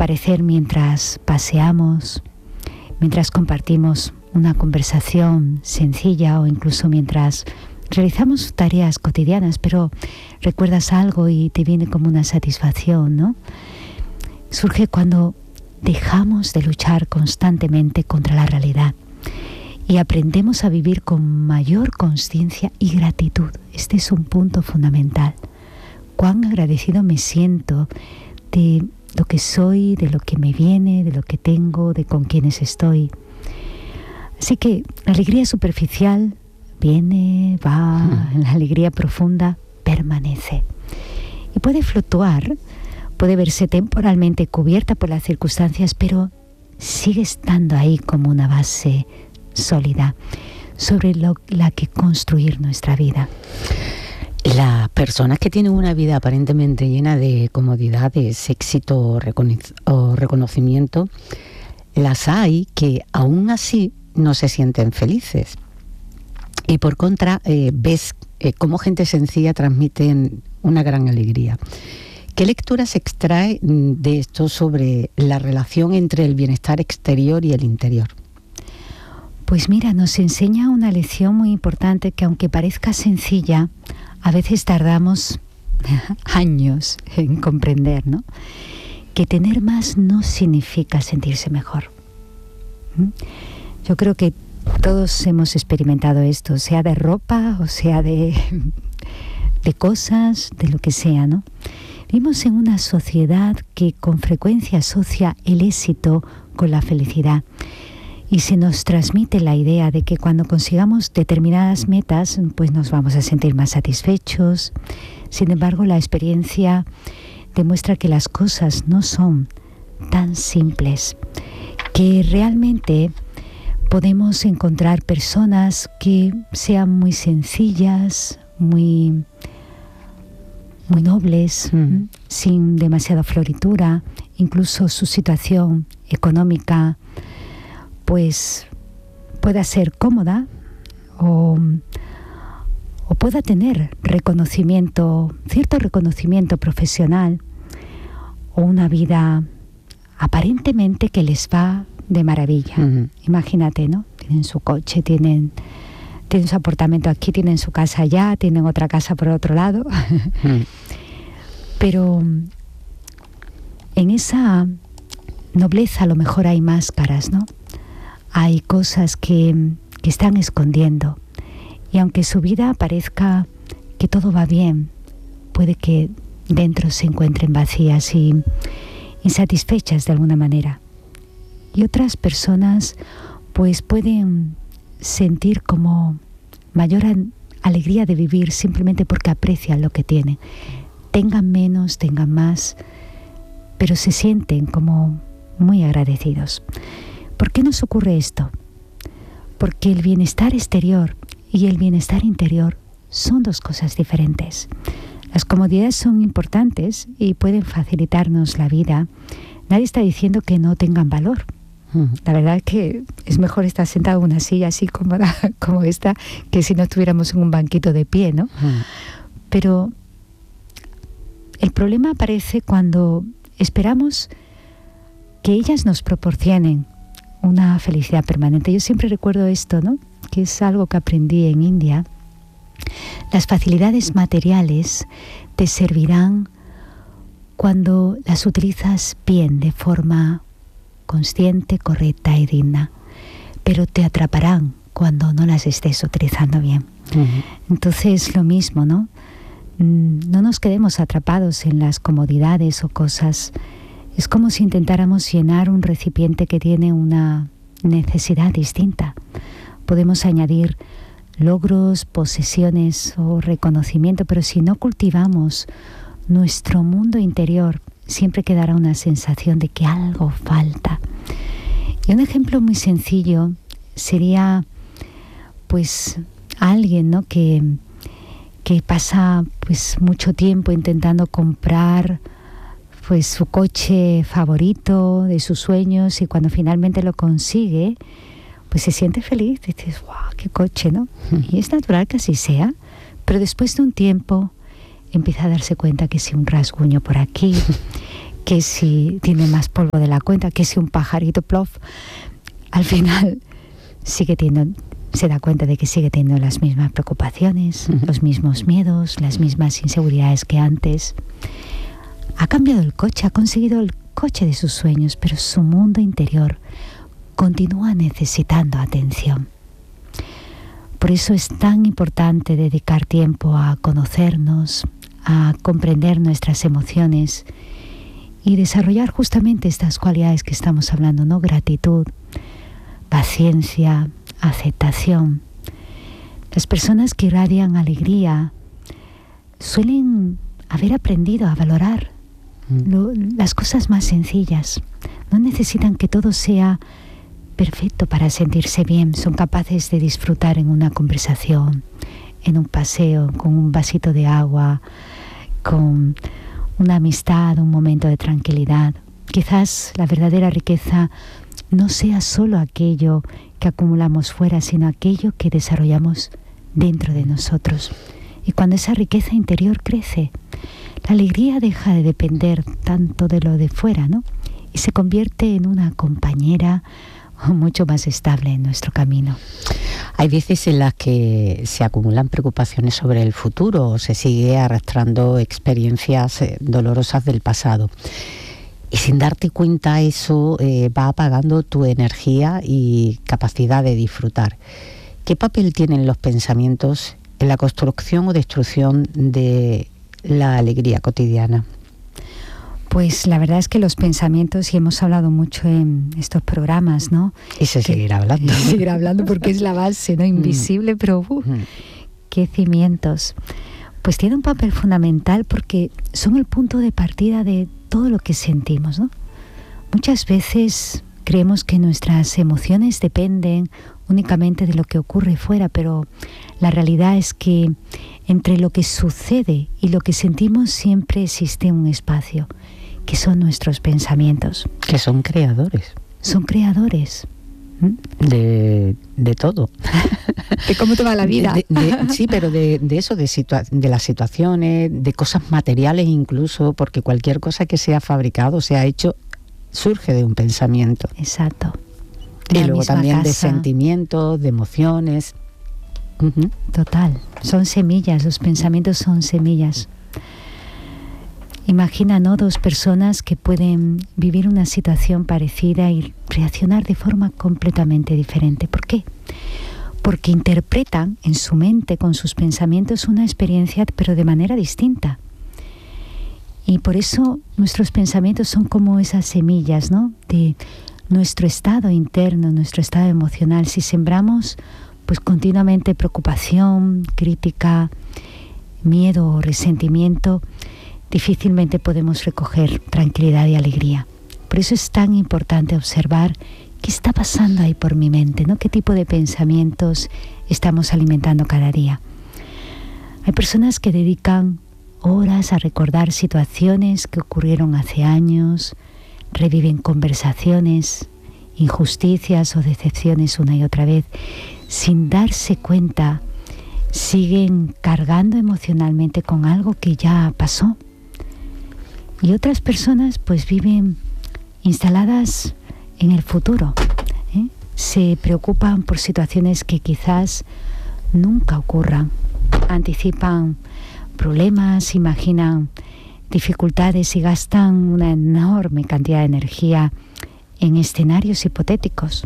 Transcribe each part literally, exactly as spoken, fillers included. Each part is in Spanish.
parecer mientras paseamos, mientras compartimos una conversación sencilla o incluso mientras realizamos tareas cotidianas, pero recuerdas algo y te viene como una satisfacción, ¿no? Surge cuando dejamos de luchar constantemente contra la realidad y aprendemos a vivir con mayor conciencia y gratitud. Este es un punto fundamental. Cuán agradecido me siento de lo que soy, de lo que me viene, de lo que tengo, de con quienes estoy. Así que la alegría superficial viene, va, mm. la alegría profunda permanece. Y puede fluctuar, puede verse temporalmente cubierta por las circunstancias, pero sigue estando ahí como una base sólida sobre lo, la que construir nuestra vida. Las personas que tienen una vida aparentemente llena de comodidades, éxito o, recono- o reconocimiento, las hay que aún así no se sienten felices. Y por contra, eh, ves eh, cómo gente sencilla transmite una gran alegría. ¿Qué lectura se extrae de esto sobre la relación entre el bienestar exterior y el interior? Pues mira, nos enseña una lección muy importante que, aunque parezca sencilla, a veces tardamos años en comprender, ¿no? Que tener más no significa sentirse mejor. ¿Mm? Yo creo que todos hemos experimentado esto, sea de ropa o sea de, de cosas, de lo que sea, ¿no? Vivimos en una sociedad que con frecuencia asocia el éxito con la felicidad. Y se nos transmite la idea de que cuando consigamos determinadas metas, pues nos vamos a sentir más satisfechos. Sin embargo, la experiencia demuestra que las cosas no son tan simples, que realmente podemos encontrar personas que sean muy sencillas, muy, muy nobles, mm. sin demasiada floritura, incluso su situación económica pues pueda ser cómoda o, o pueda tener reconocimiento, cierto reconocimiento profesional o una vida aparentemente que les va de maravilla. Uh-huh. Imagínate, ¿no? Tienen su coche, tienen, tienen su apartamento aquí, tienen su casa allá, tienen otra casa por otro lado. Uh-huh. Pero en esa nobleza a lo mejor hay máscaras, ¿no? Hay cosas que, que están escondiendo. Y aunque su vida parezca que todo va bien, puede que dentro se encuentren vacías y insatisfechas de alguna manera. Y otras personas pues pueden sentir como mayor alegría de vivir simplemente porque aprecian lo que tienen. Tengan menos, tengan más, pero se sienten como muy agradecidos. ¿Por qué nos ocurre esto? Porque el bienestar exterior y el bienestar interior son dos cosas diferentes. Las comodidades son importantes y pueden facilitarnos la vida. Nadie está diciendo que no tengan valor. La verdad es que es mejor estar sentado en una silla así cómoda como esta que si no estuviéramos en un banquito de pie, ¿no? Pero el problema aparece cuando esperamos que ellas nos proporcionen una felicidad permanente. Yo siempre recuerdo esto, ¿no? Que es algo que aprendí en India. Las facilidades materiales te servirán cuando las utilizas bien, de forma consciente, correcta y digna, pero te atraparán cuando no las estés utilizando bien. Uh-huh. Entonces, lo mismo, ¿no? No nos quedemos atrapados en las comodidades o cosas. Es como si intentáramos llenar un recipiente que tiene una necesidad distinta. Podemos añadir logros, posesiones o reconocimiento, pero si no cultivamos nuestro mundo interior, siempre quedará una sensación de que algo falta. Y un ejemplo muy sencillo sería, pues, alguien, ¿no? que, que pasa pues mucho tiempo intentando comprar pues su coche favorito de sus sueños, y cuando finalmente lo consigue, pues se siente feliz. Dices, wow, qué coche, ¿no? Y es natural que así sea, pero después de un tiempo empieza a darse cuenta que si un rasguño por aquí, que si tiene más polvo de la cuenta, que si un pajarito plof, al final sigue teniendo, se da cuenta de que sigue teniendo las mismas preocupaciones, uh-huh. los mismos miedos, las mismas inseguridades que antes. Ha cambiado el coche, ha conseguido el coche de sus sueños, pero su mundo interior continúa necesitando atención. Por eso es tan importante dedicar tiempo a conocernos, a comprender nuestras emociones y desarrollar justamente estas cualidades que estamos hablando, ¿no? Gratitud, paciencia, aceptación. Las personas que irradian alegría suelen haber aprendido a valorar lo, las cosas más sencillas. No necesitan que todo sea perfecto para sentirse bien. Son capaces de disfrutar en una conversación, en un paseo, con un vasito de agua, con una amistad, un momento de tranquilidad. Quizás la verdadera riqueza no sea solo aquello que acumulamos fuera, sino aquello que desarrollamos dentro de nosotros. Y cuando esa riqueza interior crece, la alegría deja de depender tanto de lo de fuera, ¿no? Y se convierte en una compañera mucho más estable en nuestro camino. Hay veces en las que se acumulan preocupaciones sobre el futuro o se sigue arrastrando experiencias eh, dolorosas del pasado. Y sin darte cuenta eso eh, va apagando tu energía y capacidad de disfrutar. ¿Qué papel tienen los pensamientos en la construcción o destrucción de la alegría cotidiana? Pues la verdad es que los pensamientos, y hemos hablado mucho en estos programas, ¿no? Y se que, seguirá hablando. Se seguirá hablando porque es la base, ¿no? Invisible, pero uh, mm. qué cimientos. Pues tiene un papel fundamental porque son el punto de partida de todo lo que sentimos, ¿no? Muchas veces creemos que nuestras emociones dependen únicamente de lo que ocurre fuera, pero la realidad es que entre lo que sucede y lo que sentimos siempre existe un espacio, que son nuestros pensamientos. Que son creadores. Son creadores. De, de todo. De cómo te va la vida. De, de, de, sí, pero de, de eso, de, situa- de las situaciones, de cosas materiales incluso, porque cualquier cosa que sea fabricado, sea hecho, surge de un pensamiento. Exacto. De y luego también casa. De sentimientos, de emociones. Uh-huh. Total. Son semillas, los pensamientos son semillas. Imagina, ¿no? Dos personas que pueden vivir una situación parecida y reaccionar de forma completamente diferente. ¿Por qué? Porque interpretan en su mente, con sus pensamientos, una experiencia, pero de manera distinta. Y por eso nuestros pensamientos son como esas semillas, ¿no? De nuestro estado interno, nuestro estado emocional. Si sembramos pues continuamente preocupación, crítica, miedo o resentimiento, difícilmente podemos recoger tranquilidad y alegría. Por eso es tan importante observar qué está pasando ahí por mi mente, ¿no? Qué tipo de pensamientos estamos alimentando cada día. Hay personas que dedican horas a recordar situaciones que ocurrieron hace años, reviven conversaciones, injusticias o decepciones una y otra vez, sin darse cuenta, siguen cargando emocionalmente con algo que ya pasó. Y otras personas pues viven instaladas en el futuro, ¿eh? Se preocupan por situaciones que quizás nunca ocurran, anticipan problemas, imaginan dificultades y gastan una enorme cantidad de energía en escenarios hipotéticos.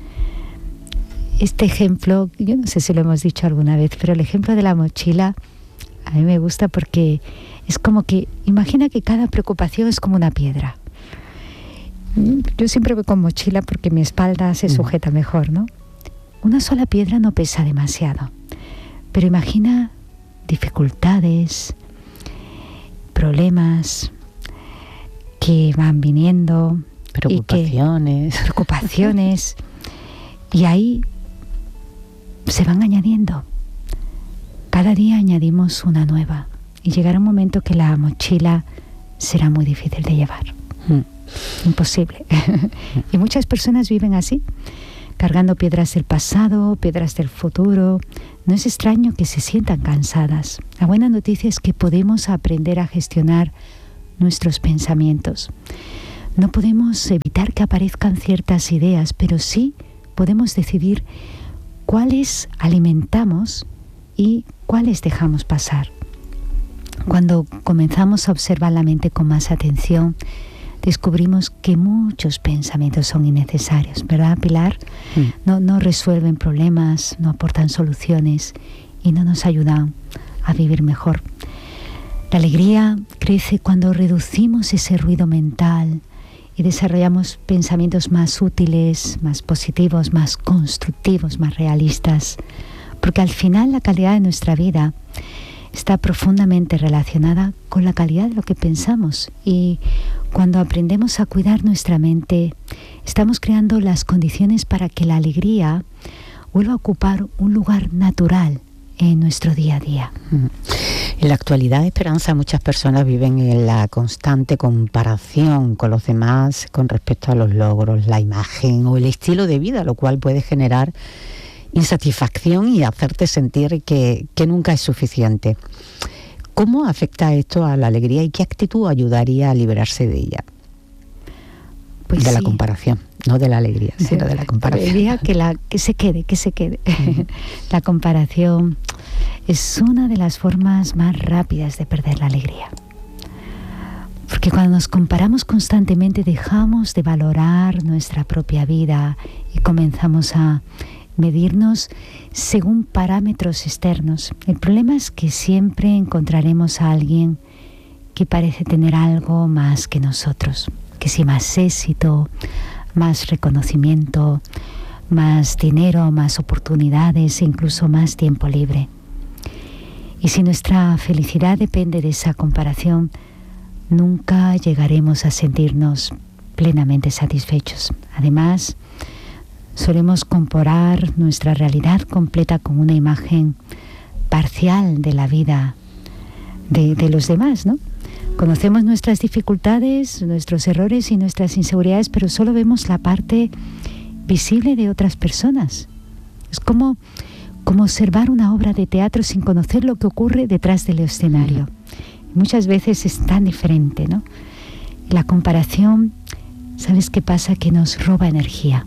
Este ejemplo, yo no sé si lo hemos dicho alguna vez, pero el ejemplo de la mochila a mí me gusta porque es como que, imagina que cada preocupación es como una piedra. Yo siempre voy con mochila porque mi espalda se sujeta mejor, ¿no? Una sola piedra no pesa demasiado, pero imagina dificultades, problemas que van viniendo, preocupaciones, y que, preocupaciones, y ahí se van añadiendo. Cada día añadimos una nueva y llegará un momento que la mochila será muy difícil de llevar. Mm. Imposible. Y muchas personas viven así, cargando piedras del pasado, piedras del futuro. No es extraño que se sientan cansadas. La buena noticia es que podemos aprender a gestionar nuestros pensamientos. No podemos evitar que aparezcan ciertas ideas, pero sí podemos decidir cuáles alimentamos y cuáles dejamos pasar. Cuando comenzamos a observar la mente con más atención, descubrimos que muchos pensamientos son innecesarios, ¿verdad, Pilar? Mm. No, no resuelven problemas, no aportan soluciones y no nos ayudan a vivir mejor. La alegría crece cuando reducimos ese ruido mental y desarrollamos pensamientos más útiles, más positivos, más constructivos, más realistas, porque al final la calidad de nuestra vida está profundamente relacionada con la calidad de lo que pensamos, y cuando aprendemos a cuidar nuestra mente, estamos creando las condiciones para que la alegría vuelva a ocupar un lugar natural en nuestro día a día. En la actualidad, Esperanza, muchas personas viven en la constante comparación con los demás con respecto a los logros, la imagen o el estilo de vida, lo cual puede generar insatisfacción y hacerte sentir que, que nunca es suficiente. ¿Cómo afecta esto a la alegría y qué actitud ayudaría a liberarse de ella? Pues de sí. La comparación, no de la alegría, sino de la comparación. Alegría que, la, que se quede, que se quede. Uh-huh. La comparación es una de las formas más rápidas de perder la alegría. Porque cuando nos comparamos constantemente dejamos de valorar nuestra propia vida y comenzamos a medirnos según parámetros externos. El problema es que siempre encontraremos a alguien que parece tener algo más que nosotros, que si más éxito, más reconocimiento, más dinero, más oportunidades e incluso más tiempo libre. Y si nuestra felicidad depende de esa comparación, nunca llegaremos a sentirnos plenamente satisfechos. Además, solemos comparar nuestra realidad completa con una imagen parcial de la vida de, de los demás, ¿no? Conocemos nuestras dificultades, nuestros errores y nuestras inseguridades, pero solo vemos la parte visible de otras personas. Es como, como observar una obra de teatro sin conocer lo que ocurre detrás del escenario. Muchas veces es tan diferente, ¿no? La comparación, ¿sabes qué pasa? Que nos roba energía.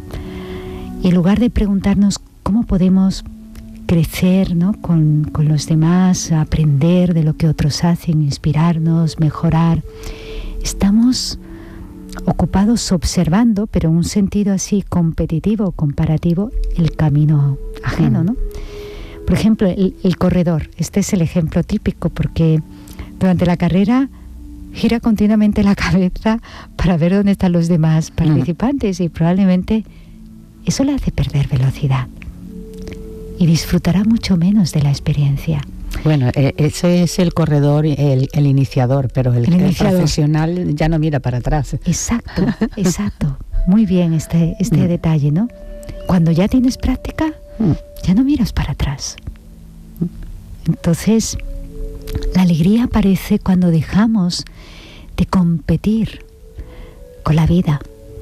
Y en lugar de preguntarnos cómo podemos crecer, ¿no? con, con los demás, aprender de lo que otros hacen, inspirarnos, mejorar, estamos ocupados observando, pero en un sentido así competitivo, comparativo, el camino ajeno, ¿no? Por ejemplo, el, el corredor. Este es el ejemplo típico, porque durante la carrera gira continuamente la cabeza para ver dónde están los demás participantes y probablemente eso le hace perder velocidad y disfrutará mucho menos de la experiencia. Bueno, ese es el corredor, el, el iniciador, pero el, el, iniciador. el profesional ya no mira para atrás. Exacto, exacto. Muy bien este, este mm. detalle, ¿no? Cuando ya tienes práctica, mm. ya no miras para atrás. Entonces, la alegría aparece cuando dejamos de competir con la vida,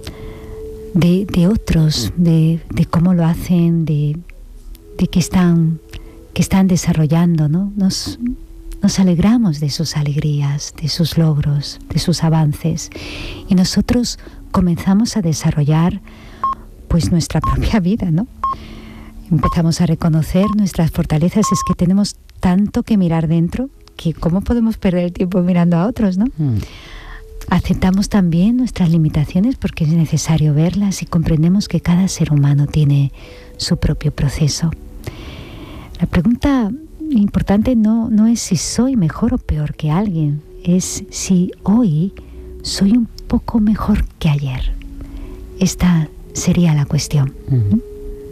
de, de otros, de, de cómo lo hacen, de, de que están, que están desarrollando, ¿no? Nos, nos alegramos de sus alegrías, de sus logros, de sus avances, y nosotros comenzamos a desarrollar pues nuestra propia vida, ¿no? Empezamos a reconocer nuestras fortalezas. Es que tenemos tanto que mirar dentro que cómo podemos perder el tiempo mirando a otros, ¿no? Mm. Aceptamos también nuestras limitaciones porque es necesario verlas y comprendemos que cada ser humano tiene su propio proceso. La pregunta importante no, no es si soy mejor o peor que alguien, es si hoy soy un poco mejor que ayer. Esta sería la cuestión. Uh-huh.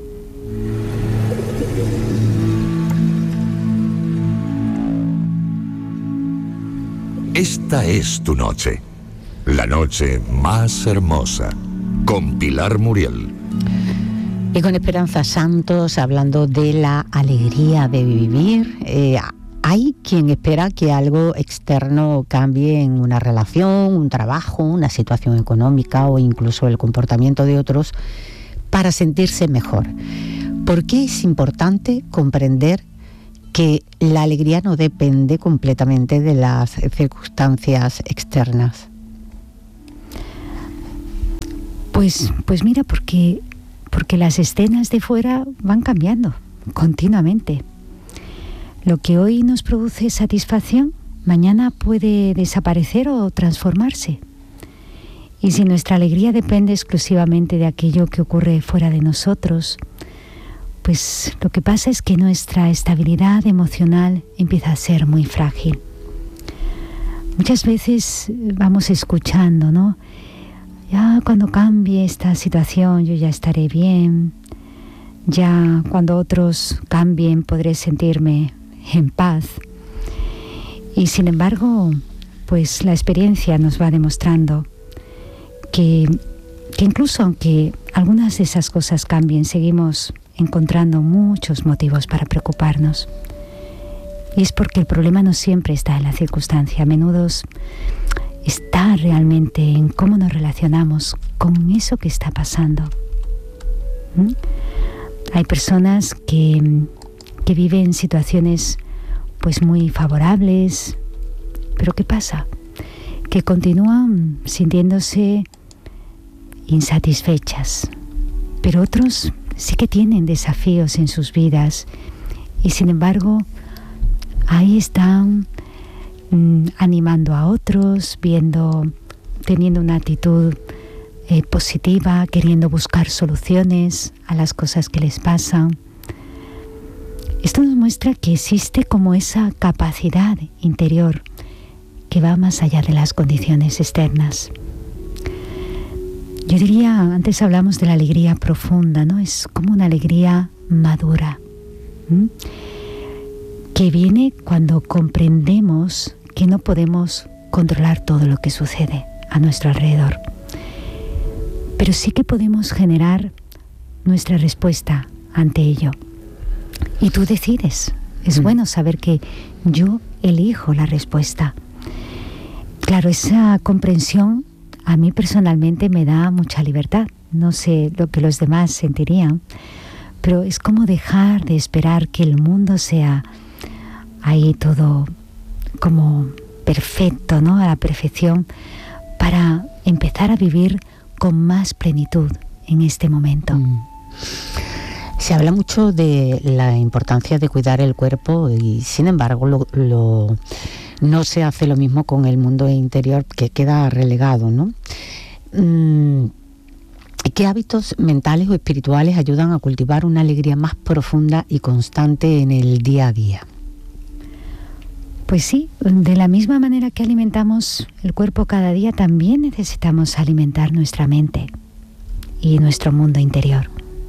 Esta es tu noche, la noche más hermosa, con Pilar Muriel. Y con Esperanza Santos, hablando de la alegría de vivir. Eh, hay quien espera que algo externo cambie en una relación, un trabajo, una situación económica o incluso el comportamiento de otros para sentirse mejor. ¿Por qué es importante comprender que la alegría no depende completamente de las circunstancias externas. Pues, pues mira, porque, porque las escenas de fuera van cambiando continuamente. Lo que hoy nos produce satisfacción, mañana puede desaparecer o transformarse. Y si nuestra alegría depende exclusivamente de aquello que ocurre fuera de nosotros, pues lo que pasa es que nuestra estabilidad emocional empieza a ser muy frágil. Muchas veces vamos escuchando, ¿no? Ya cuando cambie esta situación yo ya estaré bien, ya cuando otros cambien podré sentirme en paz. Y sin embargo, pues la experiencia nos va demostrando que, que incluso aunque algunas de esas cosas cambien, seguimos encontrando muchos motivos para preocuparnos. Y es porque el problema no siempre está en la circunstancia, a menudo está realmente en cómo nos relacionamos con eso que está pasando. ¿Mm? Hay personas que, que viven situaciones pues muy favorables, pero ¿qué pasa? Que continúan sintiéndose insatisfechas, pero otros sí que tienen desafíos en sus vidas y sin embargo ahí están mmm, animando a otros, viendo, teniendo una actitud eh, positiva, queriendo buscar soluciones a las cosas que les pasan. Esto nos muestra que existe como esa capacidad interior que va más allá de las condiciones externas. Yo diría, antes hablamos de la alegría profunda, ¿no? Es como una alegría madura, ¿m? que viene cuando comprendemos que no podemos controlar todo lo que sucede a nuestro alrededor, pero sí que podemos generar nuestra respuesta ante ello. Y tú decides. Es mm. bueno saber que yo elijo la respuesta. Claro, esa comprensión a mí personalmente me da mucha libertad. No sé lo que los demás sentirían, pero es como dejar de esperar que el mundo sea ahí todo como perfecto, ¿no? A la perfección, para empezar a vivir con más plenitud en este momento. Mm. Se habla mucho de la importancia de cuidar el cuerpo y sin embargo lo, lo, no se hace lo mismo con el mundo interior, que queda relegado, ¿no? ¿Qué hábitos mentales o espirituales ayudan a cultivar una alegría más profunda y constante en el día a día? Pues sí, de la misma manera que alimentamos el cuerpo cada día, también necesitamos alimentar nuestra mente y nuestro mundo interior.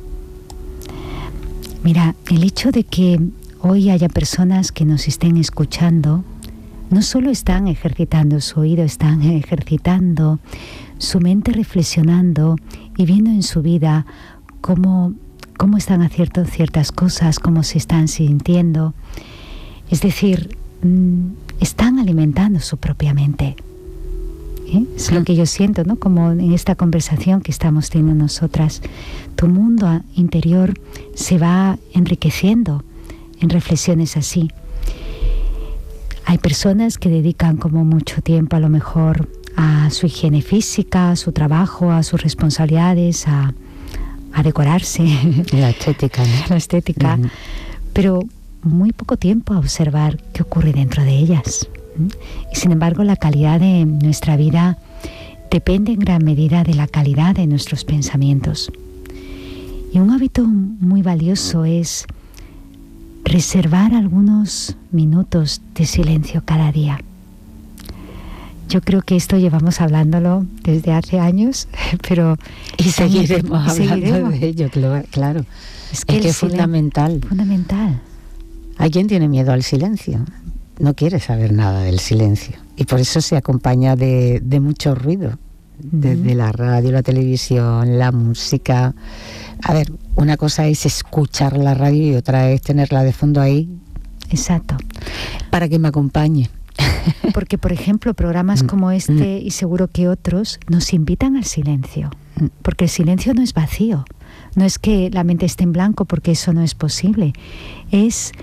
Mira, el hecho de que hoy haya personas que nos estén escuchando, no solo están ejercitando su oído, están ejercitando su mente, reflexionando y viendo en su vida cómo, cómo están haciendo ciertas cosas, cómo se están sintiendo. Es decir, están alimentando su propia mente. ¿Eh? Es lo que yo siento, ¿no? Como en esta conversación que estamos teniendo nosotras. Tu mundo interior se va enriqueciendo en reflexiones así. Hay personas que dedican como mucho tiempo a lo mejor a su higiene física, a su trabajo, a sus responsabilidades, a, a decorarse. La estética, ¿no? La estética. Uh-huh. Pero muy poco tiempo a observar qué ocurre dentro de ellas. Y sin embargo, la calidad de nuestra vida depende en gran medida de la calidad de nuestros pensamientos. Y un hábito muy valioso es reservar algunos minutos de silencio cada día. Yo creo que esto llevamos hablándolo desde hace años, pero y seguiremos hablando seguiremos. de ello, claro. Es que es, que es fundamental. Fundamental. Hay quien tiene miedo al silencio, no quiere saber nada del silencio y por eso se acompaña de, de mucho ruido, desde uh-huh. la radio, la televisión, la música. A ver, una cosa es escuchar la radio y otra es tenerla de fondo ahí. Exacto. Para que me acompañe. Porque, por ejemplo, programas como este y seguro que otros nos invitan al silencio, porque el silencio no es vacío, no es que la mente esté en blanco, porque eso no es posible, es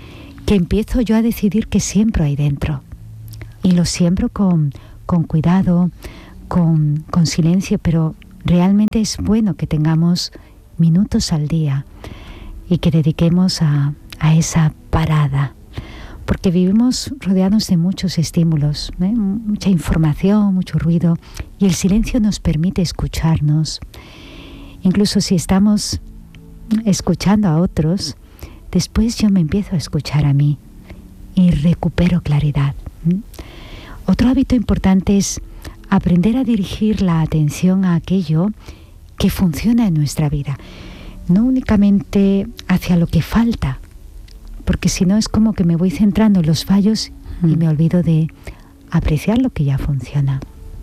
que empiezo yo a decidir qué siembro ahí dentro. Y lo siembro con, con cuidado, con, con silencio, pero realmente es bueno que tengamos minutos al día y que dediquemos a, a esa parada, porque vivimos rodeados de muchos estímulos, ¿eh? Mucha información, mucho ruido, y el silencio nos permite escucharnos. Incluso si estamos escuchando a otros, después yo me empiezo a escuchar a mí y recupero claridad. Otro hábito importante es aprender a dirigir la atención a aquello que funciona en nuestra vida, no únicamente hacia lo que falta, porque si no es como que me voy centrando en los fallos y me olvido de apreciar lo que ya funciona.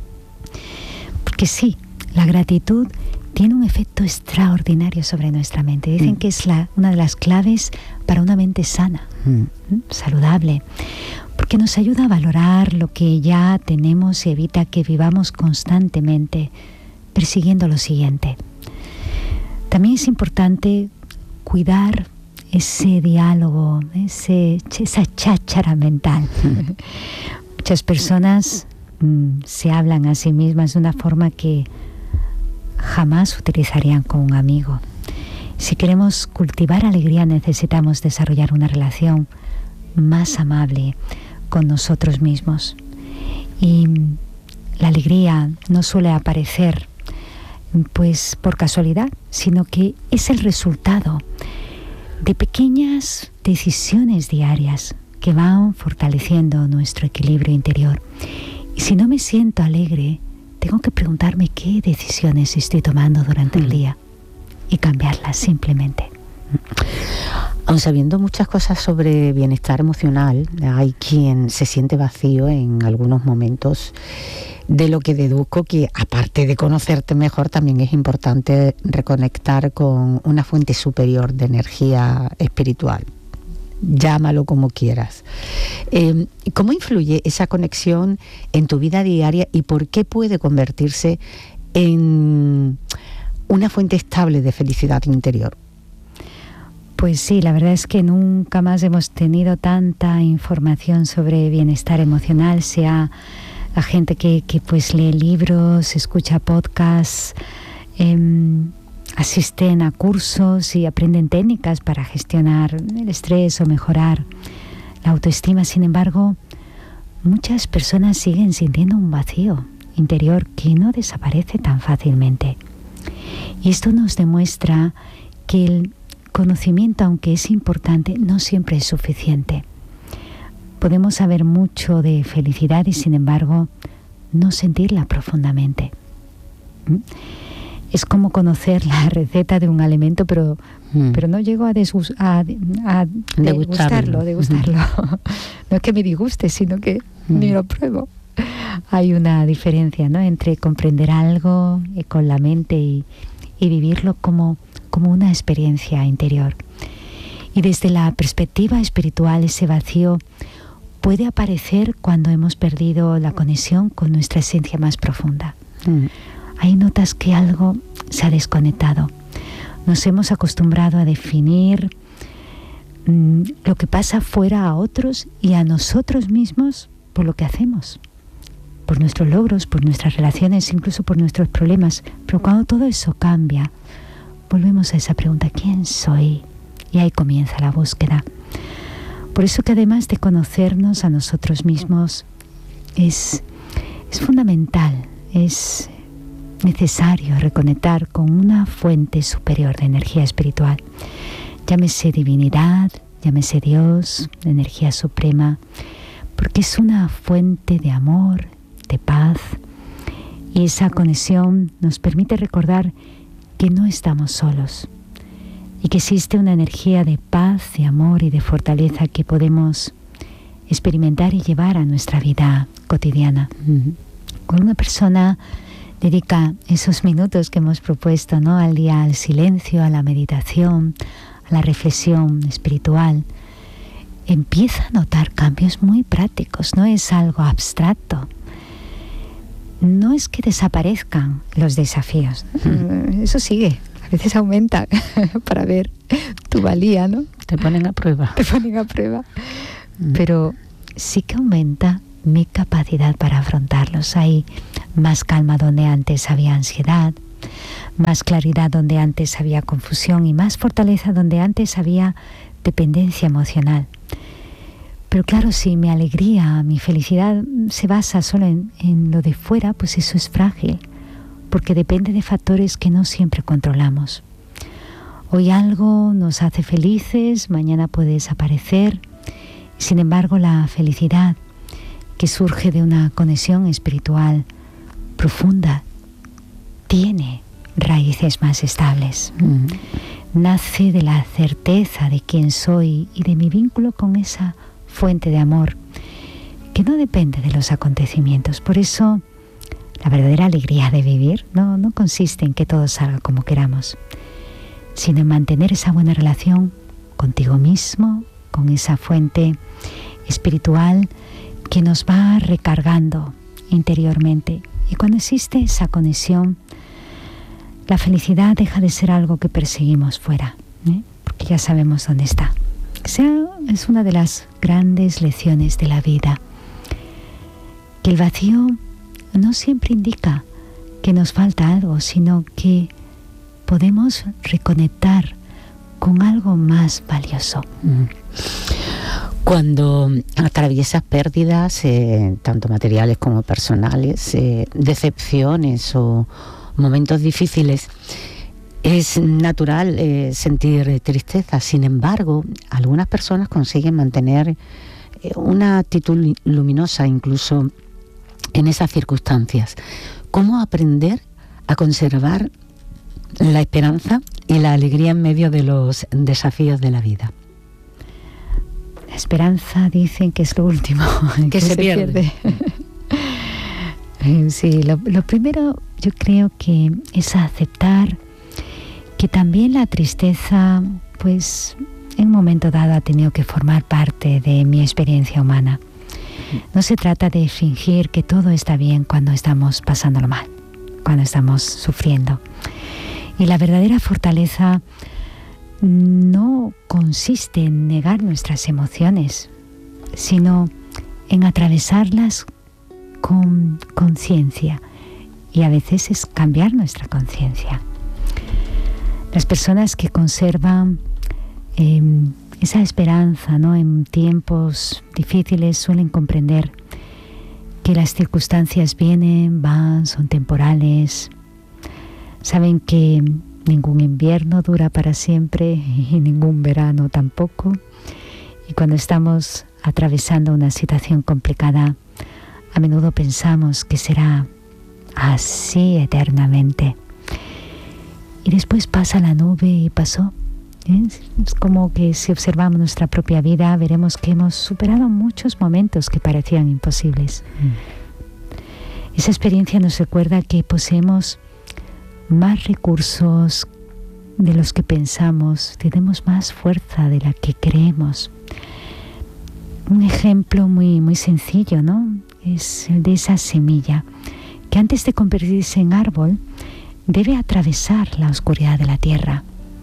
Porque sí, la gratitud tiene un efecto extraordinario sobre nuestra mente. Dicen mm. que es la, una de las claves para una mente sana, mm. saludable, porque nos ayuda a valorar lo que ya tenemos y evita que vivamos constantemente persiguiendo lo siguiente. También es importante cuidar ese diálogo, ese, esa cháchara mental. Mm. Muchas personas mm, se hablan a sí mismas de una forma que jamás utilizarían con un amigo. Si queremos cultivar alegría, necesitamos desarrollar una relación más amable con nosotros mismos. Y la alegría no suele aparecer pues por casualidad, sino que es el resultado de pequeñas decisiones diarias que van fortaleciendo nuestro equilibrio interior. Y si no me siento alegre, tengo que preguntarme qué decisiones estoy tomando durante el día y cambiarlas simplemente. Aun sabiendo muchas cosas sobre bienestar emocional, hay quien se siente vacío en algunos momentos, de lo que deduzco que, aparte de conocerte mejor, también es importante reconectar con una fuente superior de energía espiritual. Llámalo como quieras. Eh, ¿Cómo influye esa conexión en tu vida diaria y por qué puede convertirse en una fuente estable de felicidad interior? Pues sí, la verdad es que nunca más hemos tenido tanta información sobre bienestar emocional, sea la gente que, que pues lee libros, escucha podcasts, eh, asisten a cursos y aprenden técnicas para gestionar el estrés o mejorar la autoestima. Sin embargo, muchas personas siguen sintiendo un vacío interior que no desaparece tan fácilmente. Y esto nos demuestra que el conocimiento, aunque es importante, no siempre es suficiente. Podemos saber mucho de felicidad y, sin embargo, no sentirla profundamente. ¿Mm? Es como conocer la receta de un alimento, pero, mm. pero no llego a, desgus- a, a degustarlo. degustarlo. No es que me disguste, sino que mm. ni lo pruebo. Hay una diferencia, ¿no?, entre comprender algo con la mente y, y vivirlo como, como una experiencia interior. Y desde la perspectiva espiritual, ese vacío puede aparecer cuando hemos perdido la conexión con nuestra esencia más profunda. Mm. Ahí notas que algo se ha desconectado. Nos hemos acostumbrado a definir mmm, lo que pasa fuera a otros y a nosotros mismos por lo que hacemos, por nuestros logros, por nuestras relaciones, incluso por nuestros problemas. Pero cuando todo eso cambia, volvemos a esa pregunta: ¿quién soy? Y ahí comienza la búsqueda. Por eso que además de conocernos a nosotros mismos, es, es fundamental, es necesario reconectar con una fuente superior de energía espiritual. Llámese divinidad, llámese Dios, energía suprema, porque es una fuente de amor, de paz, y esa conexión nos permite recordar que no estamos solos y que existe una energía de paz, de amor y de fortaleza que podemos experimentar y llevar a nuestra vida cotidiana. Mm-hmm. Cuando una persona dedica esos minutos que hemos propuesto, ¿no?, al día, al silencio, a la meditación, a la reflexión espiritual, empieza a notar cambios muy prácticos. No es algo abstracto. No es que desaparezcan los desafíos. Mm. Eso sigue. A veces aumenta para ver tu valía, ¿no? Te ponen a prueba. Te ponen a prueba. mm. pero sí que aumenta mi capacidad para afrontarlos. Hay más calma donde antes había ansiedad, más claridad donde antes había confusión y más fortaleza donde antes había dependencia emocional. Pero claro, si mi alegría, mi felicidad se basa solo en, en lo de fuera, pues eso es frágil, porque depende de factores que no siempre controlamos. Hoy algo nos hace felices, mañana puede desaparecer. Sin embargo, la felicidad que surge de una conexión espiritual profunda tiene raíces más estables. Mm. Nace de la certeza de quién soy y de mi vínculo con esa fuente de amor que no depende de los acontecimientos. Por eso, la verdadera alegría de vivir no, no consiste en que todo salga como queramos, sino en mantener esa buena relación contigo mismo, con esa fuente espiritual que nos va recargando interiormente. Y cuando existe esa conexión, la felicidad deja de ser algo que perseguimos fuera, ¿eh? porque ya sabemos dónde está. O sea, es una de las grandes lecciones de la vida, que el vacío no siempre indica que nos falta algo, sino que podemos reconectar con algo más valioso. Cuando atraviesas pérdidas, eh, tanto materiales como personales, eh, decepciones o momentos difíciles, es natural eh, sentir tristeza. Sin embargo, algunas personas consiguen mantener eh, una actitud luminosa incluso en esas circunstancias. ¿Cómo aprender a conservar la esperanza y la alegría en medio de los desafíos de la vida? La esperanza dicen que es lo último que, que se, se pierde. pierde. Sí, lo, lo primero yo creo que es aceptar que también la tristeza, pues en un momento dado ha tenido que formar parte de mi experiencia humana. No se trata de fingir que todo está bien cuando estamos pasándolo mal, cuando estamos sufriendo. Y la verdadera fortaleza no consiste en negar nuestras emociones, sino en atravesarlas con conciencia, y a veces es cambiar nuestra conciencia. Las personas que conservan eh, esa esperanza, ¿no?, en tiempos difíciles suelen comprender que las circunstancias vienen, van, son temporales. Saben que ningún invierno dura para siempre y ningún verano tampoco. Y cuando estamos atravesando una situación complicada, a menudo pensamos que será así eternamente. Y después pasa la nube y pasó. ¿Eh? Es como que si observamos nuestra propia vida, veremos que hemos superado muchos momentos que parecían imposibles. Mm. Esa experiencia nos recuerda que poseemos más recursos de los que pensamos, tenemos más fuerza de la que creemos. Un ejemplo muy, muy sencillo, ¿no?, es el de esa semilla que antes de convertirse en árbol debe atravesar la oscuridad de la tierra.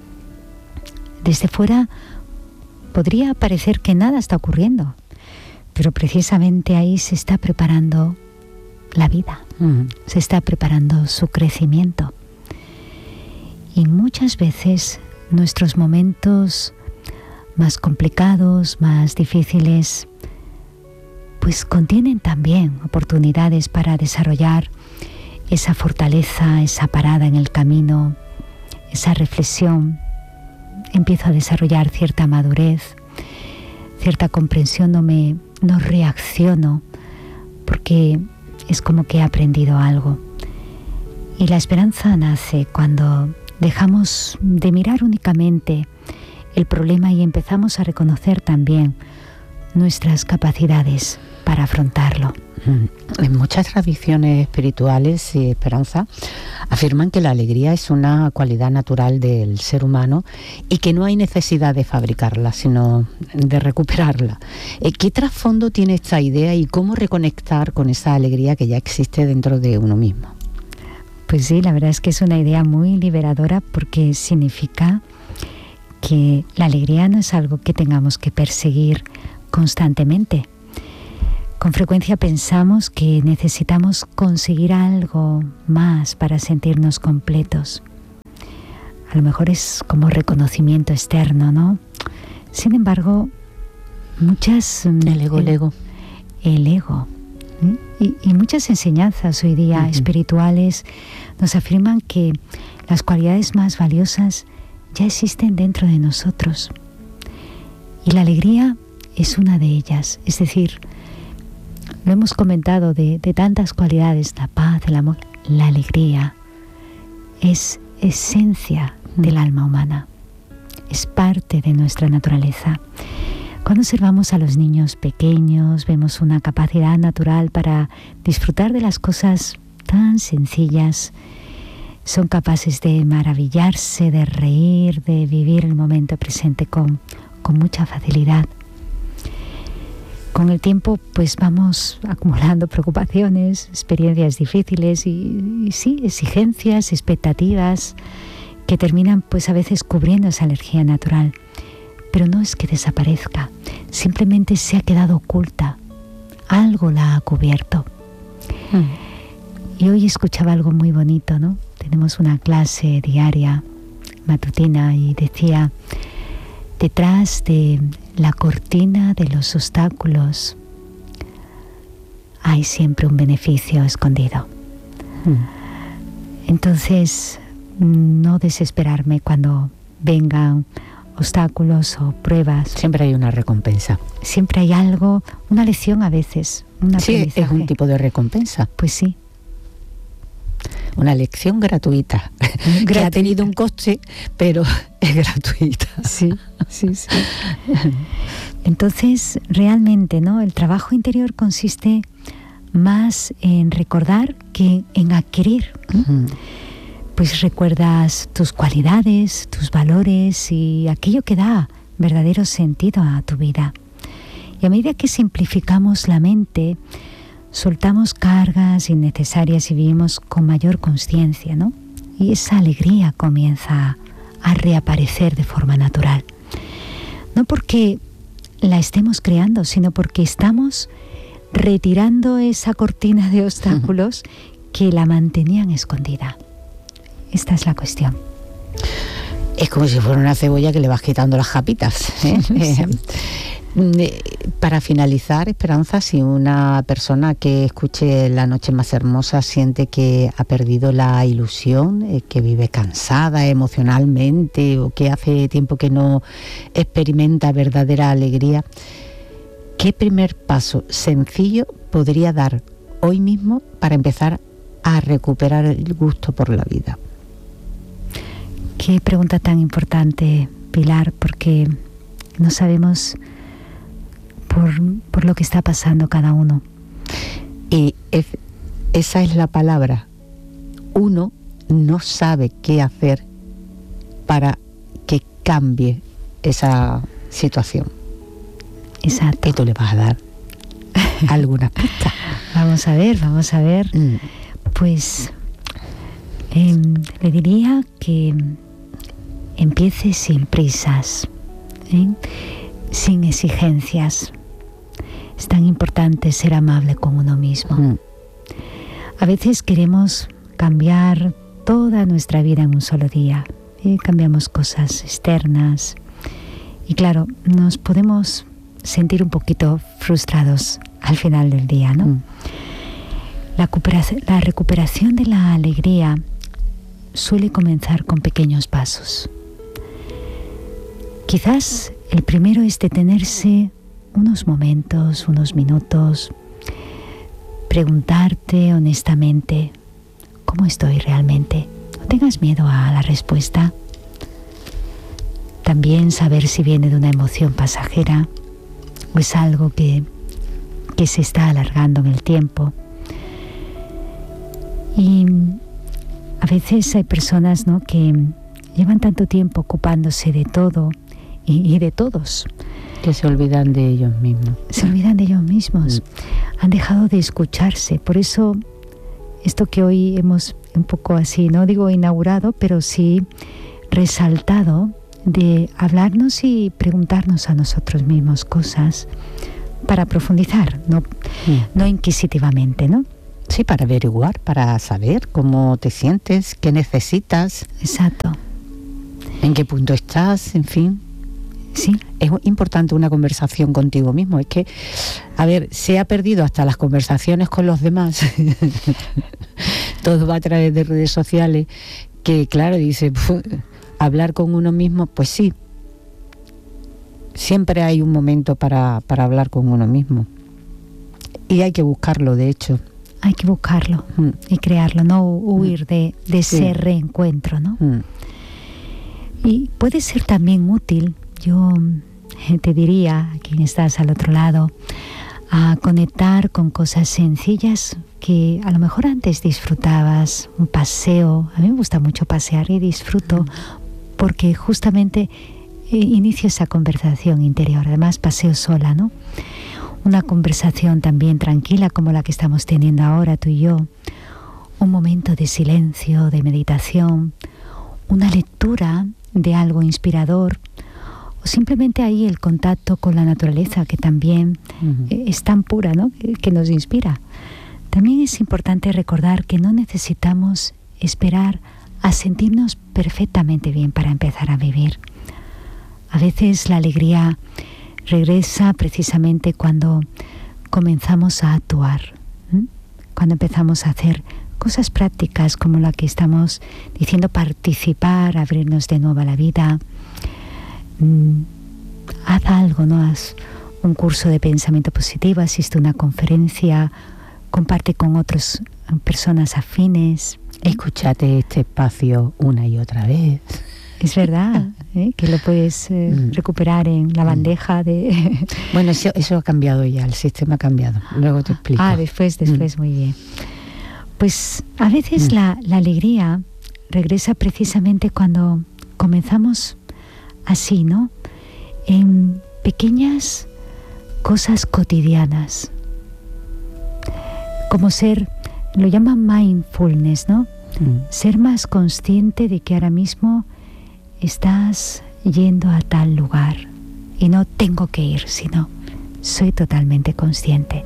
Desde fuera podría parecer que nada está ocurriendo, pero precisamente ahí se está preparando la vida, uh-huh. se está preparando su crecimiento. Y muchas veces nuestros momentos más complicados, más difíciles, pues contienen también oportunidades para desarrollar esa fortaleza, esa parada en el camino, esa reflexión. Empiezo a desarrollar cierta madurez, cierta comprensión, no me no reacciono porque es como que he aprendido algo. Y la esperanza nace cuando dejamos de mirar únicamente el problema y empezamos a reconocer también nuestras capacidades para afrontarlo. En muchas tradiciones espirituales y esperanza afirman que la alegría es una cualidad natural del ser humano y que no hay necesidad de fabricarla, sino de recuperarla. ¿Qué trasfondo tiene esta idea y cómo reconectar con esa alegría que ya existe dentro de uno mismo? Pues sí, la verdad es que es una idea muy liberadora porque significa que la alegría no es algo que tengamos que perseguir constantemente. Con frecuencia pensamos que necesitamos conseguir algo más para sentirnos completos. A lo mejor es como reconocimiento externo, ¿no? Sin embargo, muchas... El ego, el, el ego. El ego. ¿eh? Y, y muchas enseñanzas hoy día uh-huh. espirituales nos afirman que las cualidades más valiosas ya existen dentro de nosotros. Y la alegría es una de ellas. Es decir, lo hemos comentado de, de tantas cualidades, la paz, el amor, la alegría es esencia del alma humana, es parte de nuestra naturaleza. Cuando observamos a los niños pequeños, vemos una capacidad natural para disfrutar de las cosas tan sencillas. Son capaces de maravillarse, de reír, de vivir el momento presente con, con mucha facilidad. Con el tiempo, pues vamos acumulando preocupaciones, experiencias difíciles y, y sí, exigencias, expectativas que terminan pues a veces cubriendo esa energía natural. Pero no es que desaparezca, simplemente se ha quedado oculta. Algo la ha cubierto. Mm. Y hoy escuchaba algo muy bonito, ¿no? Tenemos una clase diaria, matutina, y decía: detrás de la cortina de los obstáculos hay siempre un beneficio escondido. Mm. Entonces, no desesperarme cuando vengan obstáculos o pruebas. Siempre hay una recompensa. Siempre hay algo, una lección a veces, un aprendizaje. Sí, es un tipo de recompensa. Pues sí. Una lección gratuita, gratuita. Que ha tenido un coste, pero es gratuita. Sí, sí, sí. Entonces, realmente, ¿no? El trabajo interior consiste más en recordar que en adquirir. Uh-huh. Pues recuerdas tus cualidades, tus valores y aquello que da verdadero sentido a tu vida. Y a medida que simplificamos la mente, soltamos cargas innecesarias y vivimos con mayor conciencia, ¿no? Y esa alegría comienza a reaparecer de forma natural. No porque la estemos creando, sino porque estamos retirando esa cortina de obstáculos que la mantenían escondida. Esta es la cuestión. Es como si fuera una cebolla que le vas quitando las japitas, ¿eh? Sí. Eh, para finalizar, Esperanza, si una persona que escuche La Noche Más Hermosa siente que ha perdido la ilusión, eh, que vive cansada emocionalmente o que hace tiempo que no experimenta verdadera alegría, ¿qué primer paso sencillo podría dar hoy mismo para empezar a recuperar el gusto por la vida? Qué pregunta tan importante, Pilar, porque no sabemos por, por lo que está pasando cada uno. Y es, esa es la palabra. Uno no sabe qué hacer para que cambie esa situación. Exacto. Y tú le vas a dar algunas pistas. Vamos a ver, vamos a ver. Mm. Pues eh, le diría que empiece sin prisas, ¿eh? sin exigencias. Es tan importante ser amable con uno mismo. Mm. A veces queremos cambiar toda nuestra vida en un solo día. ¿eh? Cambiamos cosas externas y claro, nos podemos sentir un poquito frustrados al final del día, ¿no? Mm. La recuperación, la recuperación de la alegría suele comenzar con pequeños pasos. Quizás el primero es detenerse unos momentos, unos minutos, preguntarte honestamente, ¿cómo estoy realmente? No tengas miedo a la respuesta. También saber si viene de una emoción pasajera o es algo que, que se está alargando en el tiempo. Y a veces hay personas, ¿no?, que llevan tanto tiempo ocupándose de todo y, y de todos. Que se olvidan de ellos mismos. Se olvidan de ellos mismos. Mm. Han dejado de escucharse. Por eso, esto que hoy hemos un poco así, no digo inaugurado, pero sí resaltado, de hablarnos y preguntarnos a nosotros mismos cosas para profundizar, no, mm. no inquisitivamente, ¿no? Sí, para averiguar, para saber cómo te sientes, qué necesitas. Exacto. En qué punto estás, en fin. Sí. Es importante una conversación contigo mismo. Es que, a ver, se ha perdido hasta las conversaciones con los demás. Todo va a través de redes sociales, que claro, dice, hablar con uno mismo, pues sí. Siempre hay un momento para, para hablar con uno mismo. Y hay que buscarlo, de hecho. Hay que buscarlo mm. y crearlo, no huir de, de sí. ese reencuentro, ¿no? Mm. Y puede ser también útil, yo te diría, a quien estás al otro lado, a conectar con cosas sencillas que a lo mejor antes disfrutabas, un paseo. A mí me gusta mucho pasear y disfruto mm. porque justamente eh, inicio esa conversación interior. Además, paseo sola, ¿no? Una conversación también tranquila como la que estamos teniendo ahora tú y yo. Un momento de silencio, de meditación, una lectura de algo inspirador, o simplemente ahí el contacto con la naturaleza, que también uh-huh. es tan pura, ¿no? que, que nos inspira. También es importante recordar que no necesitamos esperar a sentirnos perfectamente bien para empezar a vivir. A veces la alegría regresa precisamente cuando comenzamos a actuar, ¿eh? Cuando empezamos a hacer cosas prácticas como la que estamos diciendo, participar, abrirnos de nuevo a la vida. Mm, haz algo, ¿no? Haz un curso de pensamiento positivo, asiste a una conferencia, comparte con otras personas afines. Escúchate este espacio una y otra vez. Es verdad, ¿eh? que lo puedes eh, mm. recuperar en la bandeja de... Bueno, eso, eso ha cambiado ya, el sistema ha cambiado. Luego te explico. Ah, después, después, mm. muy bien. Pues a veces mm. la, la alegría regresa precisamente cuando comenzamos así, ¿no? En pequeñas cosas cotidianas. Como ser, lo llaman mindfulness, ¿no? Mm. Ser más consciente de que ahora mismo estás yendo a tal lugar y no tengo que ir, sino soy totalmente consciente.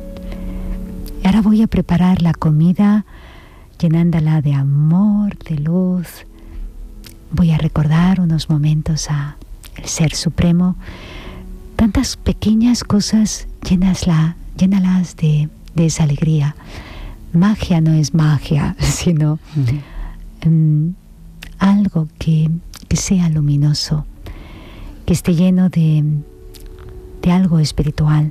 Y ahora voy a preparar la comida llenándola de amor, de luz. Voy a recordar unos momentos a el Ser Supremo. Tantas pequeñas cosas, llénasla, llénalas de, de esa alegría. Magia no es magia, sino uh-huh. um, algo que que sea luminoso, que esté lleno de, de algo espiritual.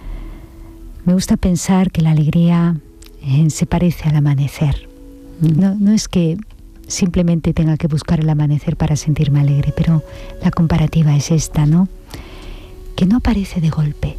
Me gusta pensar que la alegría eh, se parece al amanecer. Mm. No, no es que simplemente tenga que buscar el amanecer para sentirme alegre, pero la comparativa es esta, ¿no? Que no aparece de golpe.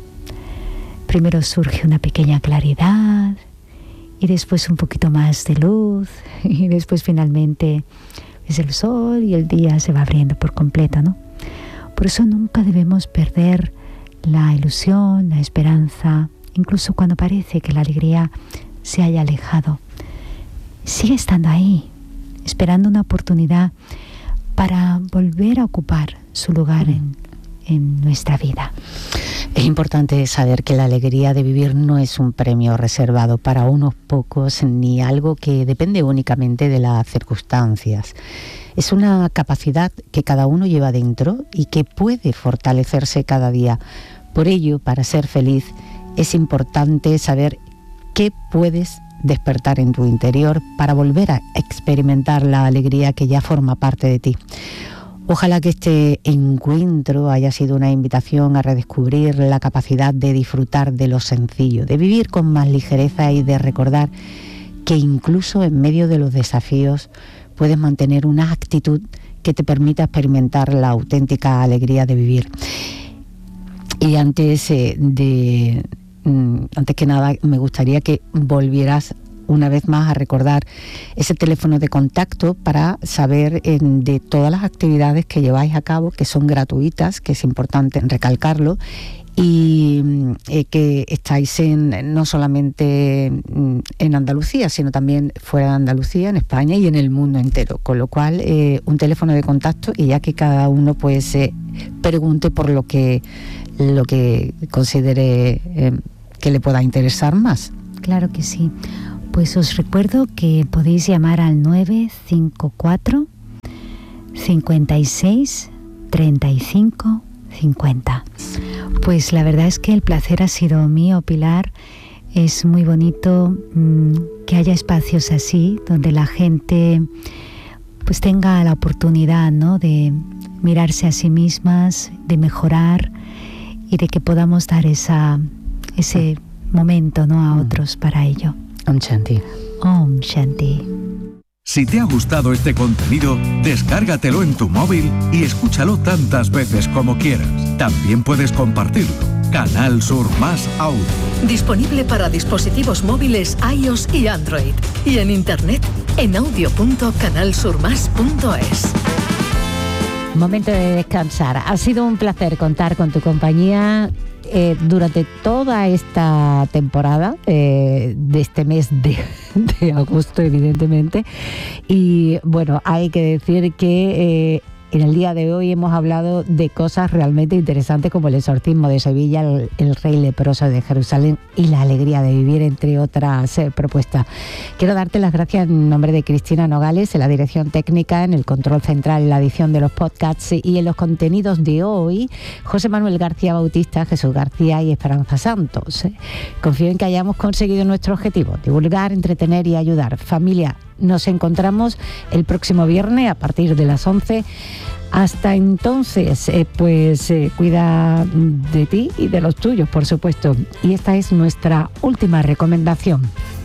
Primero surge una pequeña claridad y después un poquito más de luz y después finalmente es el sol y el día se va abriendo por completo, ¿no? Por eso nunca debemos perder la ilusión, la esperanza, incluso cuando parece que la alegría se haya alejado. Sigue estando ahí, esperando una oportunidad para volver a ocupar su lugar en, en nuestra vida. Es importante saber que la alegría de vivir no es un premio reservado para unos pocos ni algo que depende únicamente de las circunstancias. Es una capacidad que cada uno lleva dentro y que puede fortalecerse cada día. Por ello, para ser feliz, es importante saber qué puedes despertar en tu interior para volver a experimentar la alegría que ya forma parte de ti. Ojalá que este encuentro haya sido una invitación a redescubrir la capacidad de disfrutar de lo sencillo, de vivir con más ligereza y de recordar que incluso en medio de los desafíos puedes mantener una actitud que te permita experimentar la auténtica alegría de vivir. Y antes eh, de antes que nada me gustaría que volvieras una vez más a recordar ese teléfono de contacto para saber eh, de todas las actividades que lleváis a cabo, que son gratuitas, que es importante recalcarlo, y eh, que estáis en, no solamente en Andalucía, sino también fuera de Andalucía, en España y en el mundo entero, con lo cual eh, un teléfono de contacto, y ya que cada uno pues eh, pregunte por lo que lo que considere eh, que le pueda interesar más. Claro que sí. Pues os recuerdo que podéis llamar al nueve cinco cuatro, cinco seis, treinta y cinco cincuenta. Pues la verdad es que el placer ha sido mío, Pilar. Es muy bonito mmm, que haya espacios así, donde la gente pues tenga la oportunidad, ¿no?, de mirarse a sí mismas, de mejorar y de que podamos dar esa, ese momento, ¿no?, a otros para ello. Om Shanti. Om Shanti. Si te ha gustado este contenido, descárgatelo en tu móvil y escúchalo tantas veces como quieras. También puedes compartirlo. Canal Sur Más Audio. Disponible para dispositivos móviles iOS y Android. Y en internet en audio punto canal sur más punto es. Momento de descansar. Ha sido un placer contar con tu compañía eh, durante toda esta temporada, eh, de este mes de, de agosto, evidentemente. Y bueno, hay que decir que eh, en el día de hoy hemos hablado de cosas realmente interesantes como el exorcismo de Sevilla, el, el rey leproso de Jerusalén y la alegría de vivir, entre otras eh, propuestas. Quiero darte las gracias en nombre de Cristina Nogales, en la dirección técnica, en el control central, en la edición de los podcasts y en los contenidos de hoy, José Manuel García Bautista, Jesús García y Esperanza Santos. Confío en que hayamos conseguido nuestro objetivo: divulgar, entretener y ayudar. Familia, nos encontramos el próximo viernes a partir de las once. Hasta entonces, eh, pues eh, cuida de ti y de los tuyos, por supuesto. Y esta es nuestra última recomendación.